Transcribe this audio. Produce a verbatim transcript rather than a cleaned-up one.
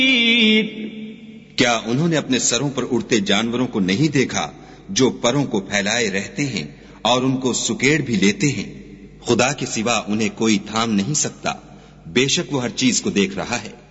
क्या उन्होंने अपने सरों पर उड़ते जानवरों को नहीं देखा जो परों को फैलाए रहते हैं और उनको सुकेड़ भी लेते हैं? खुदा के सिवा उन्हें कोई थाम नहीं सकता। बेशक वो हर चीज को देख रहा है।